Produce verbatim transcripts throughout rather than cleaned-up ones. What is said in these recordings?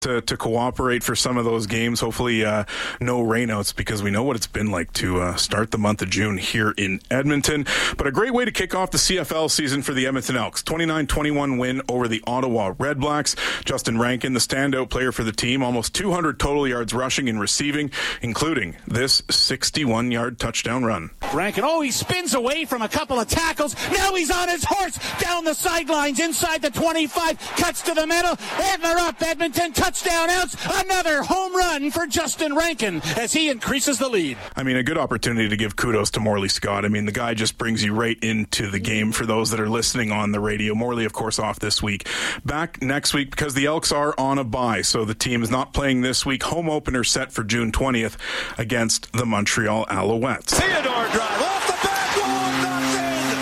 To, to cooperate for some of those games. Hopefully uh, no rainouts, because we know what it's been like to uh, start the month of June here in Edmonton. But a great way to kick off the C F L season for the Edmonton Elks. twenty-nine twenty-one win over the Ottawa Redblacks. Justin Rankin, the standout player for the team, almost two hundred total yards rushing and receiving, including this sixty-one-yard touchdown run. Rankin, oh, he spins away from a couple of tackles. Now he's on his horse down the sidelines inside the twenty-five, cuts to the middle, and they're up. Edmonton touchdown Elks. Another home run for Justin Rankin as he increases the lead. I mean, a good opportunity to give kudos to Morley Scott. I mean, the guy just brings you right into the game for those that are listening on the radio. Morley, of course, off this week. Back next week because the Elks are on a bye, so the team is not playing this week. Home opener set for June twentieth against the Montreal Alouettes. Theodore drive off the back wall, knocked in.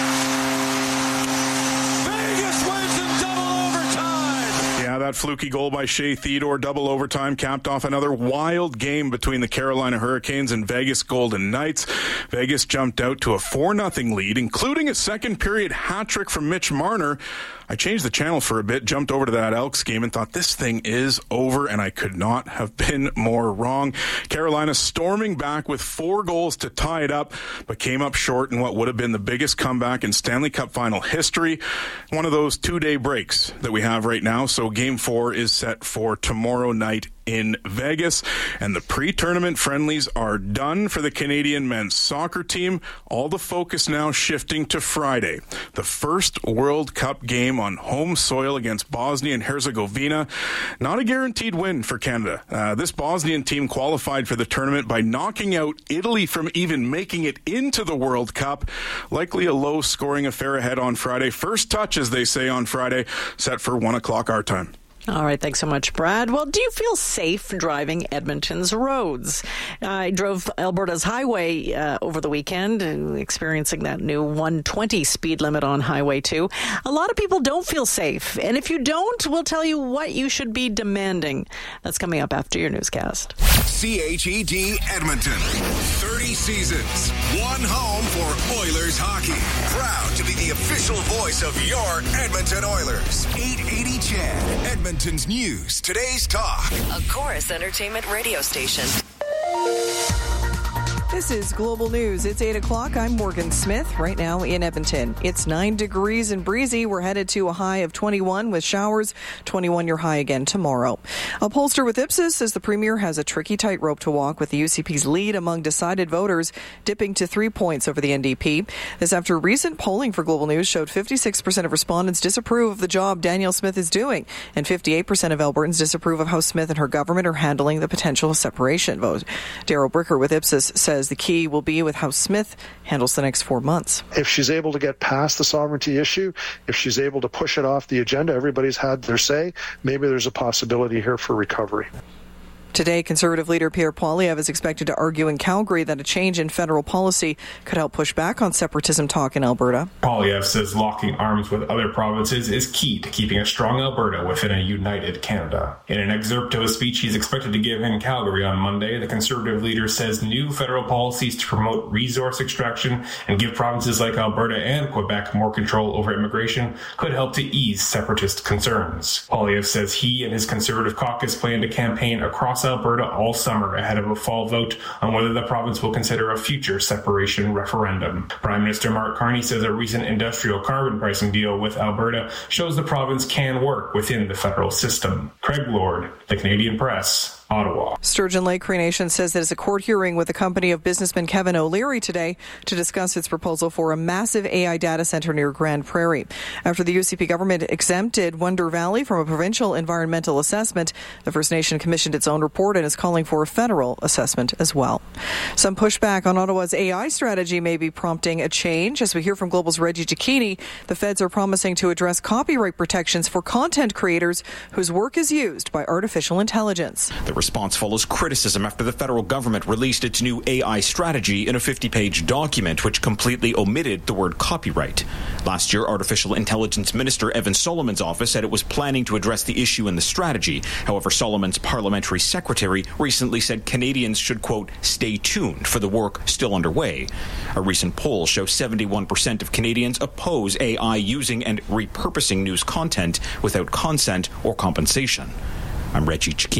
Vegas wins in double overtime. Yeah, that fluky goal by Shea Theodore, double overtime, capped off another wild game between the Carolina Hurricanes and Vegas Golden Knights. Vegas jumped out to a four nothing lead, including a second period hat trick from Mitch Marner. I changed the channel for a bit, jumped over to that Elks game, and thought this thing is over, and I could not have been more wrong. Carolina storming back with four goals to tie it up, but came up short in what would have been the biggest comeback in Stanley Cup final history. One of those two-day breaks that we have right now, so game four is set for tomorrow night in Vegas, and the pre-tournament friendlies are done for the Canadian men's soccer team. All the focus now shifting to Friday, the first World Cup game on home soil against Bosnia and Herzegovina. Not a guaranteed win for Canada. Uh, this Bosnian team qualified for the tournament by knocking out Italy from even making it into the World Cup. Likely a low-scoring affair ahead on Friday. First touch, as they say on Friday, set for one o'clock our time. All right, thanks so much, Brad. Well, do you feel safe driving Edmonton's roads? I drove Alberta's highway uh, over the weekend and experiencing that new one twenty speed limit on Highway two. A lot of people don't feel safe, and if you don't, we'll tell you what you should be demanding. That's coming up after your newscast. C H E D Edmonton. thirty seasons. One home for Oilers hockey. Proud to be the official voice of your Edmonton Oilers. eight eighty C H E D. Edmonton's news. Today's talk. A Chorus Entertainment radio station. This is Global News. It's eight o'clock. I'm Morgan Smith. Right now in Edmonton, it's nine degrees and breezy. We're headed to a high of twenty-one with showers. twenty-one your high again tomorrow. A pollster with Ipsos says the Premier has a tricky tightrope to walk with the U C P's lead among decided voters dipping to three points over the N D P. This after recent polling for Global News showed fifty-six percent of respondents disapprove of the job Danielle Smith is doing, and fifty-eight percent of Albertans disapprove of how Smith and her government are handling the potential separation vote. Daryl Bricker with Ipsos says the key will be with how Smith handles the next four months. If she's able to get past the sovereignty issue, if she's able to push it off the agenda, everybody's had their say, maybe there's a possibility here for recovery. Today, Conservative leader Pierre Poilievre is expected to argue in Calgary that a change in federal policy could help push back on separatism talk in Alberta. Poilievre says locking arms with other provinces is key to keeping a strong Alberta within a united Canada. In an excerpt of a speech he's expected to give in Calgary on Monday, the Conservative leader says new federal policies to promote resource extraction and give provinces like Alberta and Quebec more control over immigration could help to ease separatist concerns. Poilievre says he and his Conservative caucus plan to campaign across Alberta all summer ahead of a fall vote on whether the province will consider a future separation referendum. Prime Minister Mark Carney says a recent industrial carbon pricing deal with Alberta shows the province can work within the federal system. Craig Lord, The Canadian Press, Ottawa. Sturgeon Lake Cree Nation says there's a court hearing with the company of businessman Kevin O'Leary today to discuss its proposal for a massive A I data center near Grand Prairie. After the U C P government exempted Wonder Valley from a provincial environmental assessment, the First Nation commissioned its own report and is calling for a federal assessment as well. Some pushback on Ottawa's A I strategy may be prompting a change. As we hear from Global's Reggie Cicchini, the feds are promising to address copyright protections for content creators whose work is used by artificial intelligence. The response follows criticism after the federal government released its new A I strategy in a fifty-page document which completely omitted the word copyright. Last year, Artificial Intelligence Minister Evan Solomon's office said it was planning to address the issue in the strategy. However, Solomon's parliamentary secretary recently said Canadians should, quote, stay tuned for the work still underway. A recent poll shows seventy-one percent of Canadians oppose A I using and repurposing news content without consent or compensation. I'm Reggie Chikeen.